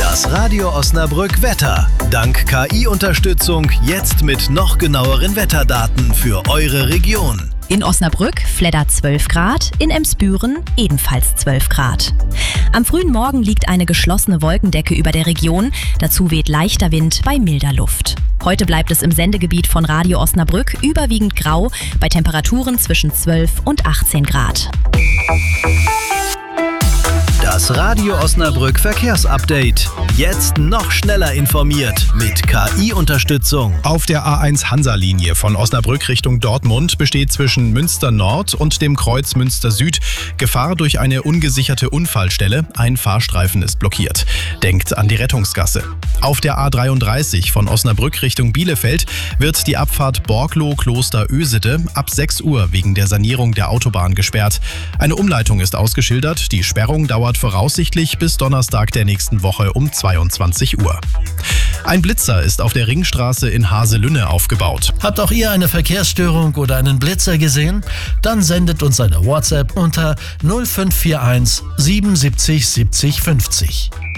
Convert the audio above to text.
Das Radio Osnabrück Wetter. Dank KI-Unterstützung jetzt mit noch genaueren Wetterdaten für eure Region. In Osnabrück flattert 12 Grad, in Emsbüren ebenfalls 12 Grad. Am frühen Morgen liegt eine geschlossene Wolkendecke über der Region, dazu weht leichter Wind bei milder Luft. Heute bleibt es im Sendegebiet von Radio Osnabrück überwiegend grau, bei Temperaturen zwischen 12 und 18 Grad. Das Radio Osnabrück Verkehrsupdate. Jetzt noch schneller informiert mit KI-Unterstützung. Auf der A1 Hansa-Linie von Osnabrück Richtung Dortmund besteht zwischen Münster Nord und dem Kreuz Münster Süd Gefahr durch eine ungesicherte Unfallstelle. Ein Fahrstreifen ist blockiert. Denkt an die Rettungsgasse. Auf der A33 von Osnabrück Richtung Bielefeld wird die Abfahrt Borglo-Kloster-Ösede ab 6 Uhr wegen der Sanierung der Autobahn gesperrt. Eine Umleitung ist ausgeschildert. Die Sperrung dauert voraussichtlich bis Donnerstag der nächsten Woche um 22 Uhr. Ein Blitzer ist auf der Ringstraße in Haselünne aufgebaut. Habt auch ihr eine Verkehrsstörung oder einen Blitzer gesehen? Dann sendet uns eine WhatsApp unter 0541 77 70 50.